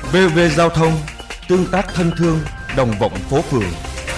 VV Giao thông, tương tác thân thương, đồng vọng phố phường.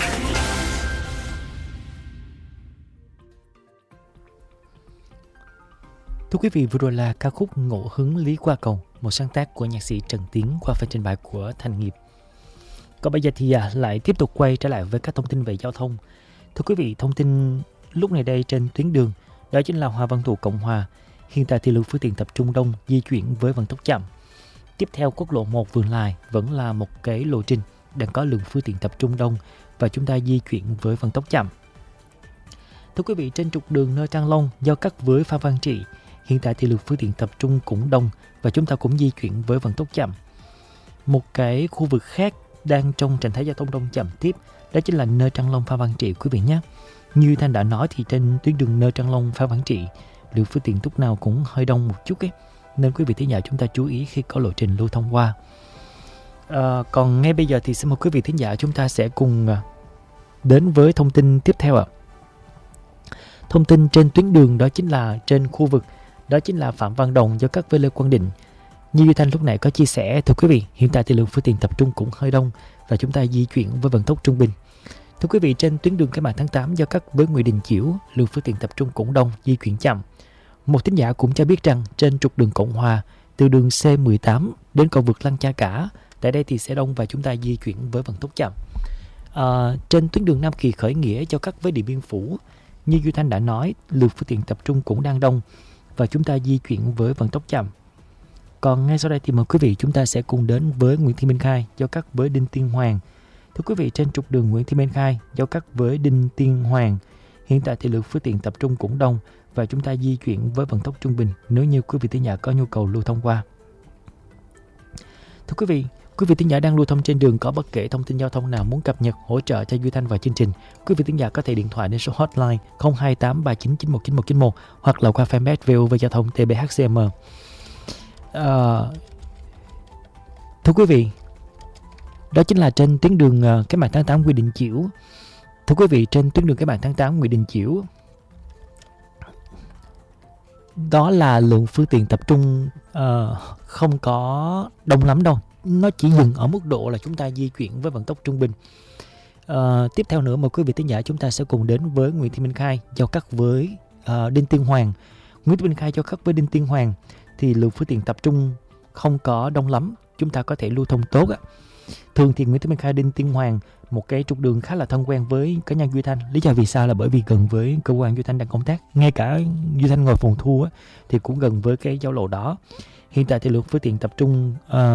Thưa quý vị, vừa rồi là ca khúc Ngẫu hứng Lý qua cầu, một sáng tác của nhạc sĩ Trần Tiến qua phần trình bày của Thành Nghiệp. Còn bây giờ thì lại tiếp tục quay trở lại với các thông tin về giao thông. Thưa quý vị, thông tin lúc này đây trên tuyến đường đó chính là Hoa Văn Thụ Cộng Hòa. Hiện tại thì lượng phương tiện tập trung đông di chuyển với vận tốc chậm. Tiếp theo quốc lộ 1 Vườn Lài vẫn là một cái lộ trình đang có lượng phương tiện tập trung đông và chúng ta di chuyển với vận tốc chậm. Thưa quý vị, trên trục đường nơi Trang Long giao cắt với Phan Văn Trị, hiện tại thì lượng phương tiện tập trung cũng đông và chúng ta cũng di chuyển với vận tốc chậm. Một cái khu vực khác đang trong trạng thái giao thông đông chậm tiếp, đó chính là nơi Trang Long Phan Văn Trị quý vị nhé. Như Thanh đã nói thì trên tuyến đường nơi Trang Long Phan Văn Trị, lượng phương tiện lúc nào cũng hơi đông một chút ấy, nên quý vị thính giả chúng ta chú ý khi có lộ trình lưu thông qua. Còn ngay bây giờ thì xin mời quý vị thính giả chúng ta sẽ cùng đến với thông tin tiếp theo ạ. Thông tin trên tuyến đường đó chính là trên khu vực đó chính là Phạm Văn Đồng giao cắt với Lê Quang Định. Như Duy Thanh lúc này có chia sẻ, thưa quý vị, hiện tại thì lượng phương tiện tập trung cũng hơi đông và chúng ta di chuyển với vận tốc trung bình. Thưa quý vị, trên tuyến đường Cách mạng tháng 8 giao cắt với Nguyễn Đình Chiểu, lượng phương tiện tập trung cũng đông, di chuyển chậm. Một thính giả cũng cho biết rằng trên trục đường Cộng Hòa từ đường C18 đến cầu vượt Lăng Cha Cả, tại đây thì sẽ đông và chúng ta di chuyển với vận tốc chậm. Trên tuyến đường Nam Kỳ Khởi Nghĩa giao cắt với Điện Biên Phủ, như Duy Thanh đã nói, lượng phương tiện tập trung cũng đang đông và chúng ta di chuyển với vận tốc chậm. Còn ngay sau đây thì mời quý vị chúng ta sẽ cùng đến với Nguyễn Thị Minh Khai giao cắt với Đinh Tiên Hoàng. Thưa quý vị, trên trục đường Nguyễn Thị Minh Khai giao cắt với Đinh Tiên Hoàng, hiện tại thì lượng phương tiện tập trung cũng đông và chúng ta di chuyển với vận tốc trung bình nếu như quý vị thính giả có nhu cầu lưu thông qua. Thưa quý vị thính giả đang lưu thông trên đường có bất kể thông tin giao thông nào muốn cập nhật hỗ trợ cho Duy Thanh và chương trình, quý vị thính giả có thể điện thoại đến số hotline 02839919191 hoặc là qua fanpage VOV Giao thông TBHCM. Thưa quý vị, đó chính là trên tuyến đường Cách mạng tháng 8 Nguyễn Đình Chiểu. Thưa quý vị, trên tuyến đường Cách mạng tháng 8 Nguyễn Đình Chiểu, đó là lượng phương tiện tập trung không có đông lắm đâu. Nó chỉ dừng ở mức độ là chúng ta di chuyển với vận tốc trung bình. Tiếp theo nữa mời quý vị thính giả chúng ta sẽ cùng đến với Nguyễn Thị Minh Khai giao cắt với Đinh Tiên Hoàng. Nguyễn Thị Minh Khai giao cắt với Đinh Tiên Hoàng thì lượng phương tiện tập trung không có đông lắm, chúng ta có thể lưu thông tốt ạ. Thường thì Nguyễn Thị Minh Khai Đinh Tiên Hoàng một cái trục đường khá là thân quen với cá nhân Duy Thanh. Lý do vì sao là bởi vì gần với cơ quan Duy Thanh đang công tác, ngay cả Duy Thanh ngồi phòng thu á, thì cũng gần với cái giao lộ đó. Hiện tại thì lượng phương tiện tập trung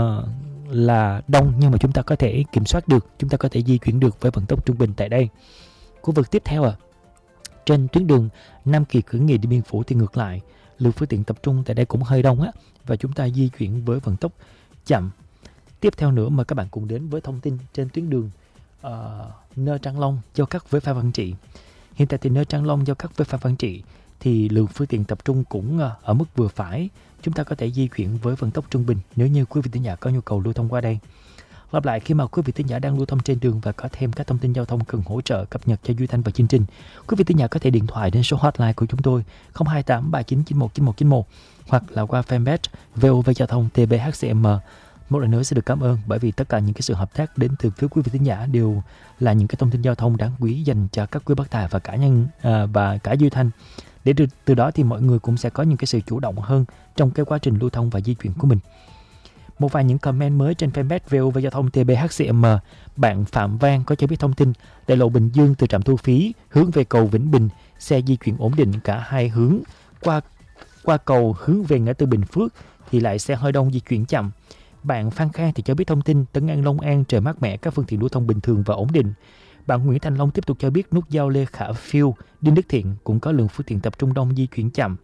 là đông nhưng mà chúng ta có thể kiểm soát được, chúng ta có thể di chuyển được với vận tốc trung bình tại đây. Khu vực tiếp theo trên tuyến đường Nam Kỳ Khởi Nghĩa Điện Biên Phủ thì ngược lại, lượng phương tiện tập trung tại đây cũng hơi đông á và chúng ta di chuyển với vận tốc chậm. Tiếp theo nữa mời các bạn cùng đến với thông tin trên tuyến đường nơi Trang Long giao cắt với Phan Văn Trị. Hiện tại thì nơi Trang Long giao cắt với Phan Văn Trị thì lượng phương tiện tập trung cũng ở mức vừa phải, chúng ta có thể di chuyển với vận tốc trung bình nếu như quý vị thính giả có nhu cầu lưu thông qua đây. Lặp lại, khi mà quý vị thính giả đang lưu thông trên đường và có thêm các thông tin giao thông cần hỗ trợ cập nhật cho Duy Thanh và chương trình, quý vị thính giả có thể điện thoại đến số hotline của chúng tôi 02839919191 hoặc là qua fanpage VOV Giao thông TBHCM. Một lần nữa xin được cảm ơn bởi vì tất cả những cái sự hợp tác đến từ phía quý vị thính giả đều là những cái thông tin giao thông đáng quý dành cho các quý bác tài và cá nhân và cả Duy Thanh, để từ đó thì mọi người cũng sẽ có những cái sự chủ động hơn trong cái quá trình lưu thông và di chuyển của mình. Một vài những comment mới trên fanpage VOV Giao thông TBHCM. Bạn Phạm Văn có cho biết thông tin đại lộ Bình Dương từ trạm thu phí hướng về cầu Vĩnh Bình, xe di chuyển ổn định cả hai hướng. Qua cầu hướng về ngã tư Bình Phước thì lại xe hơi đông, di chuyển chậm. Bạn Phan Khang thì cho biết thông tin Tân An Long An trời mát mẻ, các phương tiện lưu thông bình thường và ổn định. Bạn Nguyễn Thành Long tiếp tục cho biết nút giao Lê Khả Phiêu, Đinh Đức Thiện cũng có lượng phương tiện tập trung đông, di chuyển chậm.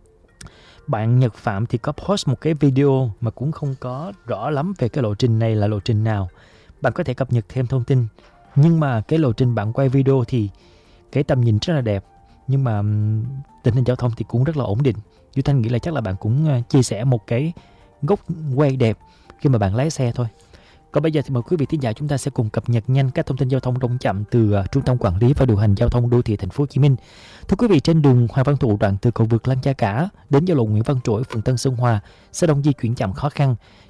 Bạn Nhật Phạm thì có post một cái video mà cũng không có rõ lắm về cái lộ trình này là lộ trình nào. Bạn có thể cập nhật thêm thông tin. Nhưng mà cái lộ trình bạn quay video thì cái tầm nhìn rất là đẹp, nhưng mà tình hình giao thông thì cũng rất là ổn định. Duy Thanh nghĩ là chắc là bạn cũng chia sẻ một cái góc quay đẹp khi mà bạn lái xe thôi. Còn bây giờ thì mời quý vị thính giả chúng ta sẽ cùng cập nhật nhanh các thông tin giao thông đông chậm từ Trung tâm Quản lý và Điều hành Giao thông Đô thị Thành phố Hồ Chí Minh. Thưa quý vị, trên đường Hoàng Văn Thụ đoạn từ cầu vượt Lăng Cha Cả đến giao lộ Nguyễn Văn Trỗi, phường Tân Sơn Hòa, xe đông di chuyển chậm khó khăn.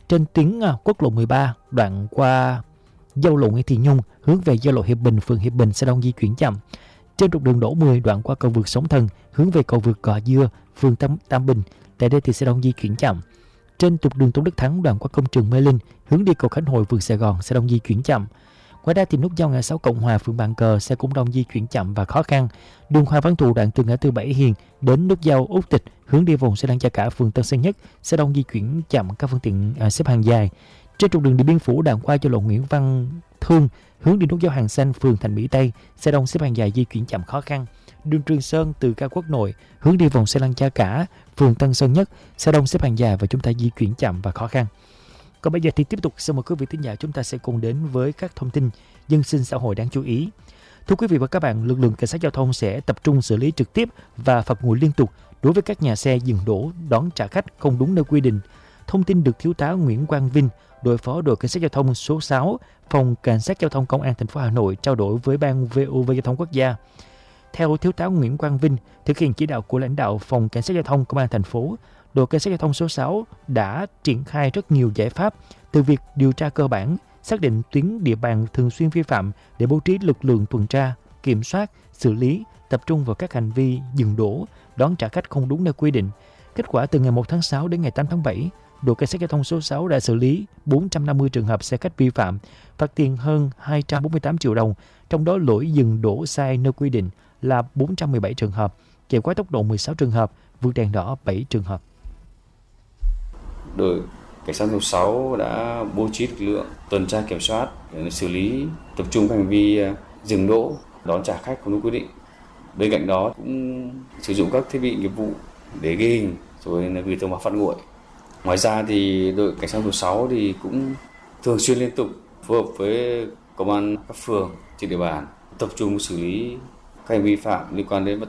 trên tuyến quốc lộ 13 đoạn qua giao lộ Nguyễn Thị Nhung hướng về giao lộ Hiệp Bình, phường Hiệp Bình sẽ đông di chuyển chậm. Trên trục đường Đỗ 10 đoạn qua cầu vượt Sóng Thần hướng về cầu vượt Gò Dưa, phường Tam Bình, tại đây thì sẽ đông di chuyển chậm. Trên trục đường Tôn Đức Thắng đoạn qua công trường Mê Linh hướng đi cầu Khánh Hội, phường Sài Gòn sẽ đông di chuyển chậm. Ngoài ra thì nút giao ngã 6 Cộng Hòa, phường Bàn Cờ sẽ cũng đông di chuyển chậm và khó khăn. Đường Hoa Văn Thụ đoạn từ ngã tư Bảy Hiền đến nút giao Út Tịch hướng đi vùng xe lăn Cha Cả, phường Tân Sơn Nhất sẽ đông di chuyển chậm, các phương tiện xếp hàng dài. Trên trục đường Điện Biên Phủ đoạn qua giao lộ Nguyễn Văn Thương hướng đi nút giao Hàng Xanh, phường Thành Mỹ Tây sẽ đông xếp hàng dài, di chuyển chậm khó khăn. Đường Trường Sơn từ cao Quốc Nội hướng đi vòng xe lăn Cha Cả, phường Tân Sơn Nhất sẽ đông xếp hàng dài và chúng ta di chuyển chậm và khó khăn. Còn bây giờ thì tiếp tục xin mời quý vị thính giả chúng ta sẽ cùng đến với các thông tin dân sinh xã hội đáng chú ý. Thưa quý vị và các bạn, lực lượng cảnh sát giao thông sẽ tập trung xử lý trực tiếp và phạt nguội liên tục đối với các nhà xe dừng đỗ đón trả khách không đúng nơi quy định. Thông tin được Thiếu tá Nguyễn Quang Vinh, đội phó đội cảnh sát giao thông số 6, phòng cảnh sát giao thông công an thành phố Hà Nội trao đổi với ban VOV giao thông quốc gia. Theo Thiếu tá Nguyễn Quang Vinh, thực hiện chỉ đạo của lãnh đạo phòng cảnh sát giao thông công an thành phố, đội cảnh sát giao thông số 6 đã triển khai rất nhiều giải pháp, từ việc điều tra cơ bản, xác định tuyến địa bàn thường xuyên vi phạm để bố trí lực lượng tuần tra, kiểm soát, xử lý, tập trung vào các hành vi dừng đỗ, đón trả khách không đúng nơi quy định. Kết quả từ ngày 1 tháng 6 đến ngày 8 tháng 7, đội cảnh sát giao thông số 6 đã xử lý 450 trường hợp xe khách vi phạm, phạt tiền hơn 248 triệu đồng, trong đó lỗi dừng đỗ sai nơi quy định là 417 trường hợp, chạy quá tốc độ 16 trường hợp, vượt đèn đỏ 7 trường hợp. Đội cảnh sát số 6 đã bố trí lực lượng tuần tra kiểm soát để xử lý tập trung các hành vi dừng đỗ, đón trả khách không đúng quy định. Bên cạnh đó cũng sử dụng các thiết bị nghiệp vụ để ghi hình rồi gửi thông báo phạt nguội. Ngoài ra thì đội cảnh sát số 6 thì cũng thường xuyên liên tục phối hợp với công an các phường trên địa bàn tập trung xử lý các hành vi vi phạm liên quan đến